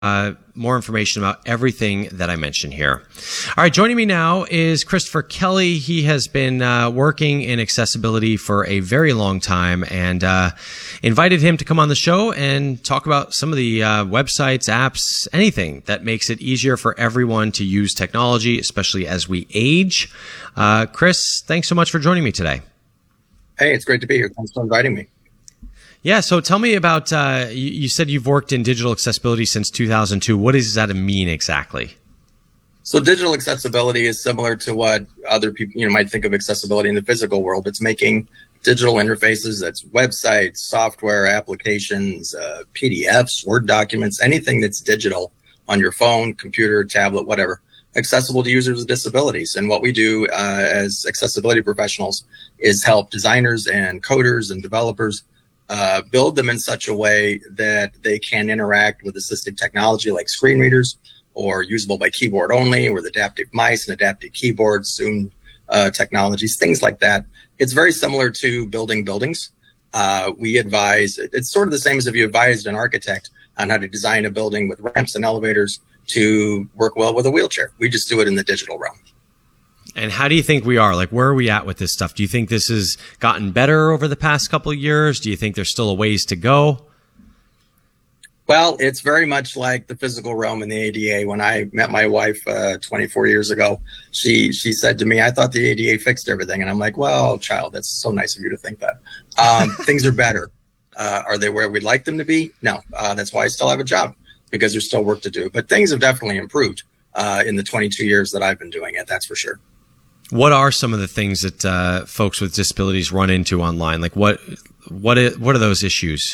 more information about everything that I mentioned here. All right, joining me now is Christopher Kelly. He has been working in accessibility for a very long time, and invited him to come on the show and talk about some of the websites, apps, anything that makes it easier for everyone to use technology, especially as we age. Chris, thanks so much for joining me today. Hey, it's great to be here. Thanks for inviting me. Yeah, so tell me about, you said you've worked in digital accessibility since 2002. What does that mean exactly? So digital accessibility is similar to what other people might think of accessibility in the physical world. It's making digital interfaces, that's websites, software, applications, PDFs, Word documents, anything that's digital on your phone, computer, tablet, whatever, accessible to users with disabilities. And what we do as accessibility professionals is help designers and coders and developers build them in such a way that they can interact with assistive technology like screen readers, or usable by keyboard only, with adaptive mice and adaptive keyboards, Zoom technologies, things like that. It's very similar to building buildings. We advise, it's sort of the same as if you advised an architect on how to design a building with ramps and elevators to work well with a wheelchair. We just do it in the digital realm. And how do you think we are? Like, where are we at with this stuff? Do you think this has gotten better over the past couple of years? Do you think there's still a ways to go? Well, it's very much like the physical realm in the ADA. When I met my wife 24 years ago, she said to me, I thought the ADA fixed everything. And I'm like, well, child, that's so nice of you to think that. Things are better. Are they where we'd like them to be? No. That's why I still have a job, because there's still work to do. But things have definitely improved in the 22 years that I've been doing it. That's for sure. What are some of the things that folks with disabilities run into online? Like, what are those issues?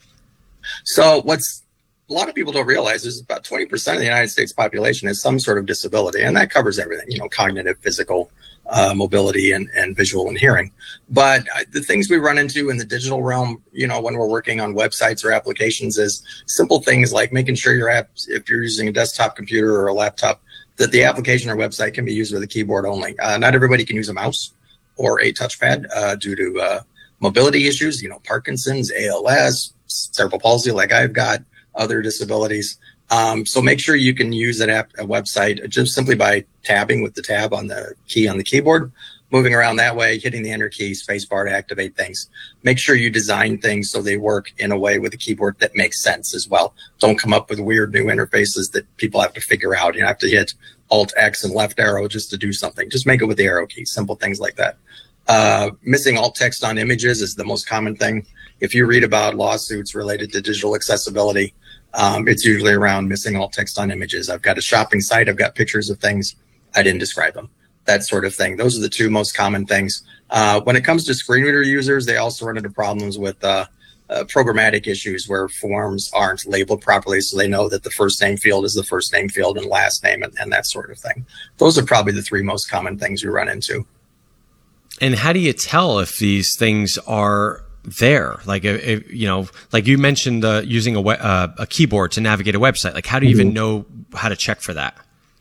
So a lot of people don't realize is about 20% of the United States population has some sort of disability, and that covers everything, cognitive, physical, mobility, and visual and hearing. But the things we run into in the digital realm, when we're working on websites or applications, is simple things like making sure your app, if you're using a desktop computer or a laptop, that the application or website can be used with a keyboard only. Not everybody can use a mouse or a touchpad due to mobility issues, Parkinson's, ALS, cerebral palsy like I've got, other disabilities. So make sure you can use a website just simply by tabbing with the tab on the key on the keyboard, moving around that way, hitting the enter key, spacebar to activate things. Make sure you design things so they work in a way with a keyboard that makes sense as well. Don't come up with weird new interfaces that people have to figure out. You have to hit Alt X and left arrow just to do something. Just make it with the arrow key, simple things like that. Missing alt text on images is the most common thing. If you read about lawsuits related to digital accessibility, it's usually around missing alt text on images. I've got a shopping site. I've got pictures of things. I didn't describe them. That sort of thing. Those are the two most common things. When it comes to screen reader users, they also run into problems with programmatic issues where forms aren't labeled properly, so they know that the first name field is the first name field and last name and that sort of thing. Those are probably the three most common things we run into. And how do you tell if these things are there? Like, like you mentioned, using a keyboard to navigate a website. Like, how do you even know how to check for that?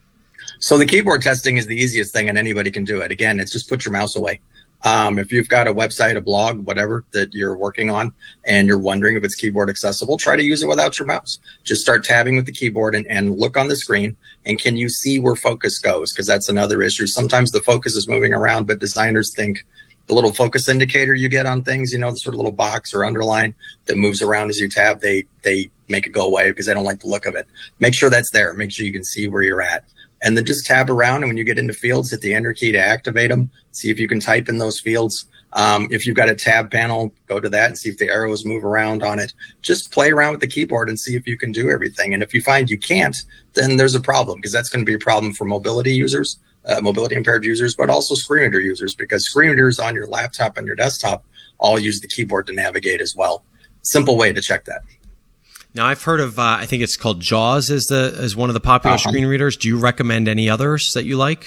So the keyboard testing is the easiest thing, and anybody can do it. Again, it's just put your mouse away. If you've got a website, a blog, whatever that you're working on, and you're wondering if it's keyboard accessible, try to use it without your mouse. Just start tabbing with the keyboard and look on the screen. And can you see where focus goes? Because that's another issue. Sometimes the focus is moving around, but designers think the little focus indicator you get on things, the sort of little box or underline that moves around as you tab, they make it go away because they don't like the look of it. Make sure that's there. Make sure you can see where you're at. And then just tab around, and when you get into fields, hit the enter key to activate them. See if you can type in those fields. If you've got a tab panel, go to that and see if the arrows move around on it. Just play around with the keyboard and see if you can do everything. And if you find you can't, then there's a problem, because that's going to be a problem for mobility users, mobility impaired users, but also screen reader users, because screen readers on your laptop and your desktop all use the keyboard to navigate as well. Simple way to check that. Now, I've heard of, I think it's called JAWS is one of the popular screen readers. Do you recommend any others that you like?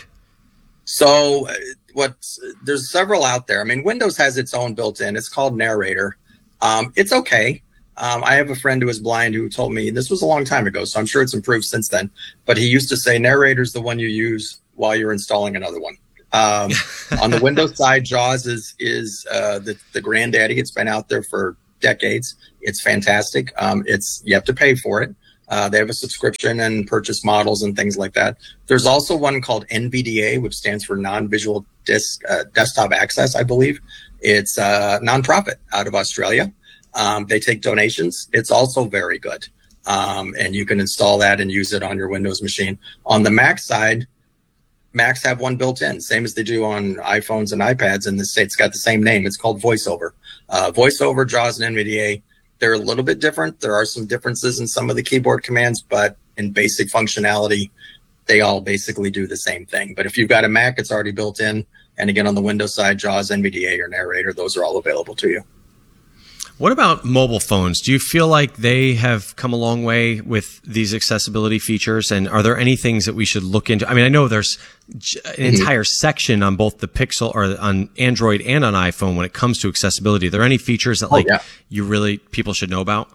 So there's several out there. I mean, Windows has its own built-in. It's called Narrator. It's okay. I have a friend who is blind who told me, this was a long time ago, so I'm sure it's improved since then, but he used to say Narrator's the one you use while you're installing another one. On the Windows side, JAWS is the granddaddy. It's been out there for decades. It's fantastic. You have to pay for it. They have a subscription and purchase models and things like that. There's also one called NVDA, which stands for Non-Visual Desktop Access, I believe. It's a nonprofit out of Australia. They take donations. It's also very good. And you can install that and use it on your Windows machine. On the Mac side, Macs have one built in, same as they do on iPhones and iPads. And it's got the same name. It's called VoiceOver. VoiceOver, JAWS, and NVDA, they're a little bit different. There are some differences in some of the keyboard commands, but in basic functionality, they all basically do the same thing. But if you've got a Mac, it's already built in. And again, on the Windows side, JAWS, NVDA, or Narrator, those are all available to you. What about mobile phones? Do you feel like they have come a long way with these accessibility features? And are there any things that we should look into? I mean, I know there's an entire section on both the Pixel or on Android and on iPhone when it comes to accessibility. Are there any features that people should know about?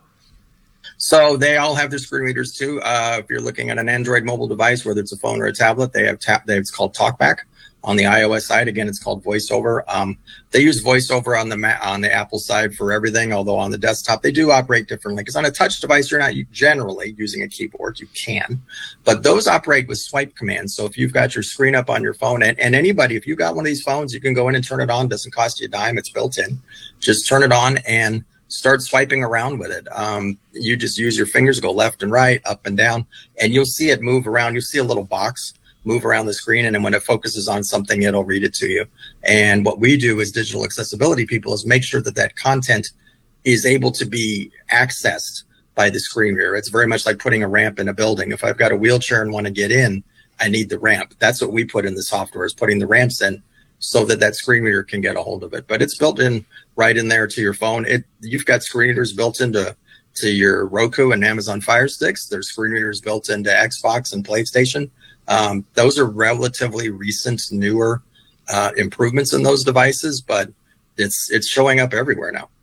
So they all have their screen readers too. If you're looking at an Android mobile device, whether it's a phone or a tablet, they have it's called TalkBack. On the iOS side, again, it's called VoiceOver. They use VoiceOver on the Apple side for everything, although on the desktop, they do operate differently. Because on a touch device, you're not generally using a keyboard. You can. But those operate with swipe commands. So if you've got your screen up on your phone, and anybody, if you've got one of these phones, you can go in and turn it on. It doesn't cost you a dime. It's built in. Just turn it on and start swiping around with it. You just use your fingers, go left and right, up and down, and you'll see it move around. You'll see a little box move around the screen, and then when it focuses on something, it'll read it to you. And what we do as digital accessibility people is make sure that that content is able to be accessed by the screen reader. It's very much like putting a ramp in a building. If I've got a wheelchair and want to get in, I need the ramp. That's what we put in the software, is putting the ramps in so that that screen reader can get a hold of it. But it's built in right in there to your phone. You've got screen readers built into your Roku and Amazon Fire Sticks. There's screen readers built into Xbox and PlayStation. Those are relatively recent, newer improvements in those devices, but it's showing up everywhere now.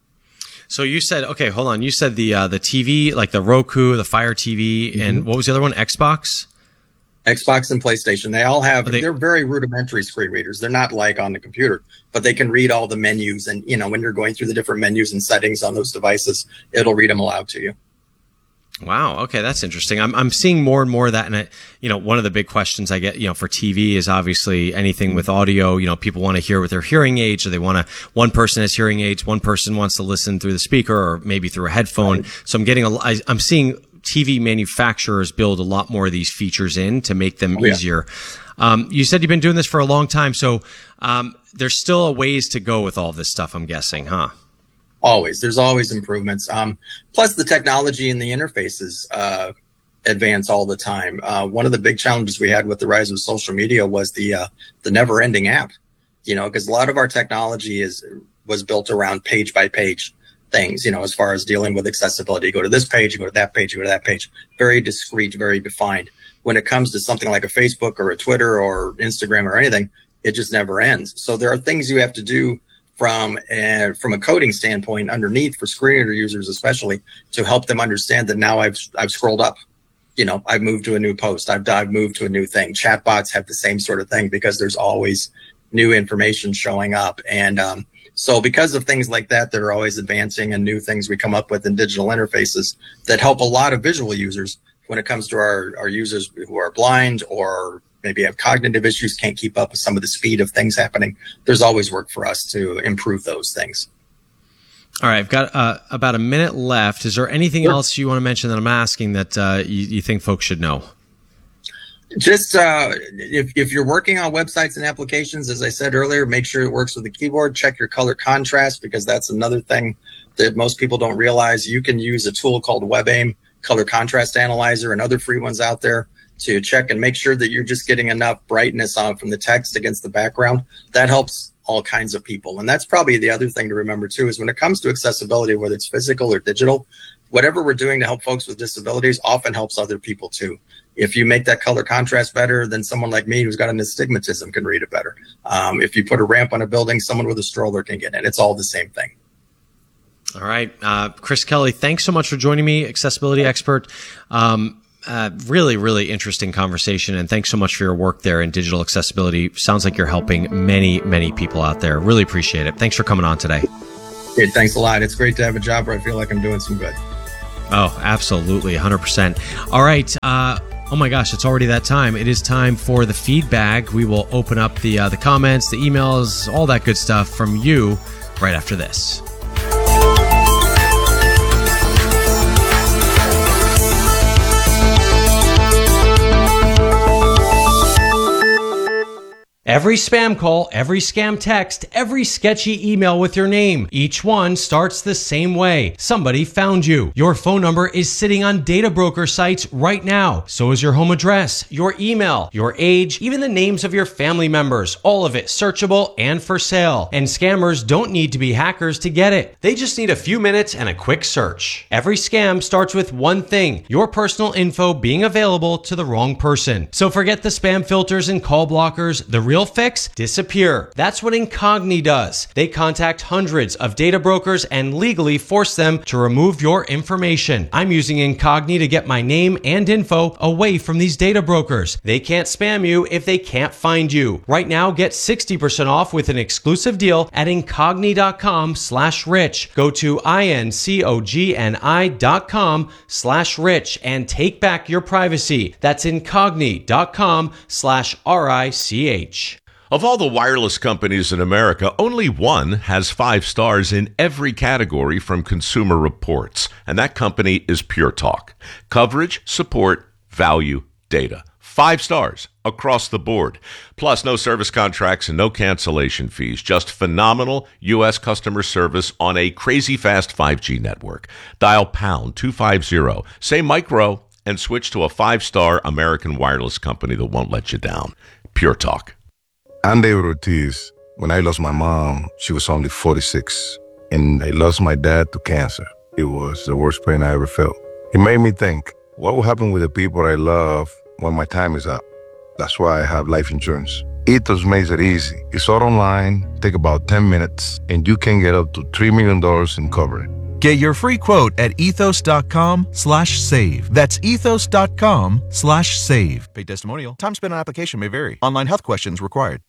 So you said, okay, hold on. You said the TV, like the Roku, the Fire TV, and what was the other one? Xbox and PlayStation. They all have, they're very rudimentary screen readers. They're not like on the computer, but they can read all the menus. And, when you're going through the different menus and settings on those devices, it'll read them aloud to you. Wow. Okay. That's interesting. I'm seeing more and more of that. And one of the big questions I get, for TV is obviously anything with audio. People want to hear with their hearing aids, or one person has hearing aids, one person wants to listen through the speaker or maybe through a headphone. Right. So I'm seeing TV manufacturers build a lot more of these features in to make them easier. You said you've been doing this for a long time. So, there's still a ways to go with all this stuff, I'm guessing, huh? Always. There's always improvements. Plus the technology and the interfaces advance all the time. One of the big challenges we had with the rise of social media was the never-ending app. Because a lot of our technology was built around page by page things. As far as dealing with accessibility, you go to this page, you go to that page, you go to that page. Very discrete, very defined. When it comes to something like a Facebook or a Twitter or Instagram or anything, it just never ends. So there are things you have to do from a coding standpoint underneath for screen reader users, especially, to help them understand that now I've scrolled up, I've moved to a new post, I've moved to a new thing. Chatbots have the same sort of thing because there's always new information showing up. And so because of things like that are always advancing, and new things we come up with in digital interfaces that help a lot of visual users when it comes to our users who are blind or maybe have cognitive issues, can't keep up with some of the speed of things happening. There's always work for us to improve those things. All right. I've got about a minute left. Is there anything else you want to mention that I'm asking that you think folks should know? Just if you're working on websites and applications, as I said earlier, make sure it works with the keyboard. Check your color contrast, because that's another thing that most people don't realize. You can use a tool called WebAIM, Color Contrast Analyzer, and other free ones out there to check and make sure that you're just getting enough brightness on from the text against the background. That helps all kinds of people. And that's probably the other thing to remember too, is when it comes to accessibility, whether it's physical or digital, whatever we're doing to help folks with disabilities often helps other people too. If you make that color contrast better, then someone like me who's got an astigmatism can read it better. If you put a ramp on a building, someone with a stroller can get in. It's all the same thing. All right. Chris Kelly, thanks so much for joining me, accessibility expert. Really, really interesting conversation. And thanks so much for your work there in digital accessibility. Sounds like you're helping many, many people out there. Really appreciate it. Thanks for coming on today. Hey, thanks a lot. It's great to have a job where I feel like I'm doing some good. Oh, absolutely, 100%. All right. Oh my gosh, it's already that time. It is time for the feedback. We will open up the comments, the emails, all that good stuff from you right after this. Every spam call, every scam text, every sketchy email with your name, each one starts the same way. Somebody found you. Your phone number is sitting on data broker sites right now. So is your home address, your email, your age, even the names of your family members. All of it searchable and for sale. And scammers don't need to be hackers to get it. They just need a few minutes and a quick search. Every scam starts with one thing: your personal info being available to the wrong person. So forget the spam filters and call blockers. The real fix: disappear. That's what Incogni does. They contact hundreds of data brokers and legally force them to remove your information. I'm using Incogni to get my name and info away from these data brokers. They can't spam you if they can't find you. Right now, get 60% off with an exclusive deal at incogni.com/rich. Go to incogni.com/rich and take back your privacy. That's incogni.com/RICH. Of all the wireless companies in America, only one has 5 stars in every category from Consumer Reports, and that company is Pure Talk. Coverage, support, value, data. 5 stars across the board. Plus, no service contracts and no cancellation fees. Just phenomenal U.S. customer service on a crazy fast 5G network. Dial pound 250, say micro, and switch to a 5-star American wireless company that won't let you down. Pure Talk. I'm David Ortiz. When I lost my mom, she was only 46, and I lost my dad to cancer. It was the worst pain I ever felt. It made me think, what will happen with the people I love when my time is up? That's why I have life insurance. Ethos makes it easy. It's all online, take about 10 minutes, and you can get up to $3 million in coverage. Get your free quote at ethos.com/save. That's ethos.com/save. Paid testimonial. Time spent on application may vary. Online health questions required.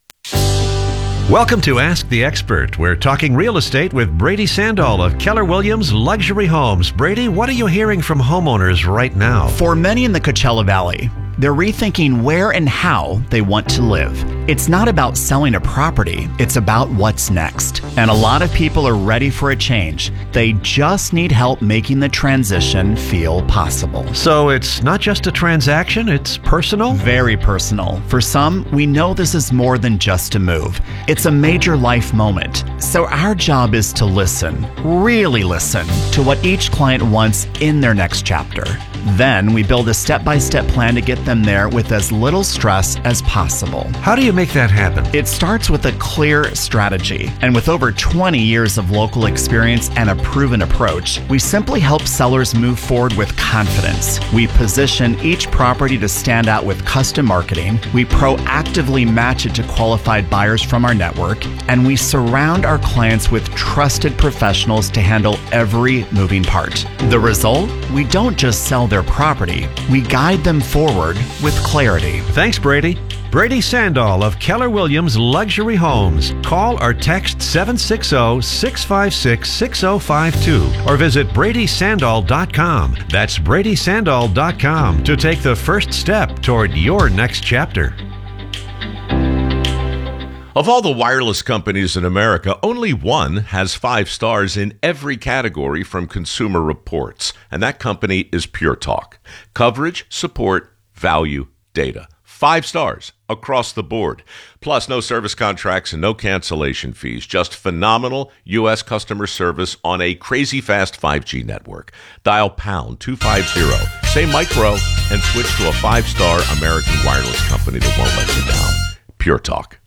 Welcome to Ask the Expert. We're talking real estate with Brady Sandall of Keller Williams Luxury Homes. Brady, what are you hearing from homeowners right now? For many in the Coachella Valley, they're rethinking where and how they want to live. It's not about selling a property, it's about what's next. And a lot of people are ready for a change. They just need help making the transition feel possible. So it's not just a transaction, it's personal? Very personal. For some, we know this is more than just a move. It's a major life moment. So our job is to listen, really listen, to what each client wants in their next chapter. Then we build a step-by-step plan to get them there with as little stress as possible. How do you make that happen? It starts with a clear strategy. And with over 20 years of local experience and a proven approach, we simply help sellers move forward with confidence. We position each property to stand out with custom marketing. We proactively match it to qualified buyers from our network. And we surround our clients with trusted professionals to handle every moving part. The result? We don't just sell their property, we guide them forward with clarity. Thanks, Brady. Brady Sandall of Keller Williams Luxury Homes. Call or text 760-656-6052 or visit BradySandall.com. That's BradySandall.com to take the first step toward your next chapter. Of all the wireless companies in America, only one has 5 stars in every category from Consumer Reports, and that company is Pure Talk. Coverage, support, value, data. 5 stars across the board. Plus, no service contracts and no cancellation fees. Just phenomenal U.S. customer service on a crazy fast 5G network. Dial pound 250, say micro, and switch to a 5-star American wireless company that won't let you down. Pure Talk.